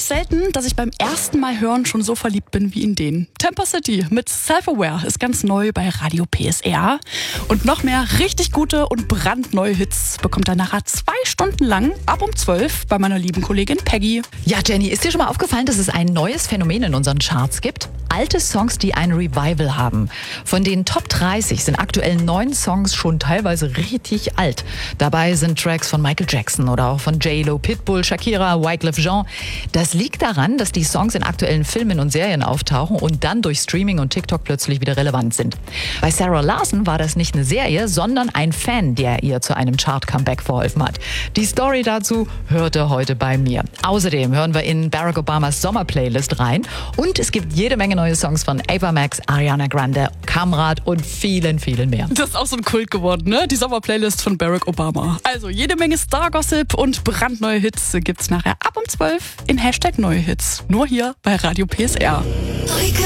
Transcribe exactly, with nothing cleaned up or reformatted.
nicht selten, dass ich beim ersten Mal hören schon so verliebt bin wie in den. Temper City mit Self-Aware ist ganz neu bei Radio P S R. Und noch mehr richtig gute und brandneue Hits bekommt er nachher zwei Stunden lang ab um zwölf bei meiner lieben Kollegin Peggy. Ja, Jenny, ist dir schon mal aufgefallen, dass es ein neues Phänomen in unseren Charts gibt? Alte Songs, die ein Revival haben. Von den Top dreißig sind aktuell neun Songs schon teilweise richtig alt. Dabei sind Tracks von Michael Jackson oder auch von J Lo, Pitbull, Shakira, Wyclef Jean. Das liegt daran, dass die Songs in aktuellen Filmen und Serien auftauchen und dann durch Streaming und TikTok plötzlich wieder relevant sind. Bei Sarah Larson war das nicht eine Serie, sondern ein Fan, der ihr zu einem Chart-Comeback verholfen hat. Die Story dazu hört ihr heute bei mir. Außerdem hören wir in Barack Obamas Sommerplaylist rein und es gibt jede Menge neue Songs von Ava Max, Ariana Grande, Kamrat und vielen, vielen mehr. Das ist auch so ein Kult geworden, ne? Die Sommerplaylist von Barack Obama. Also jede Menge Star-Gossip und brandneue Hits gibt's nachher ab um zwölf in Hashtag Neue Hits. Nur hier bei Radio P S R.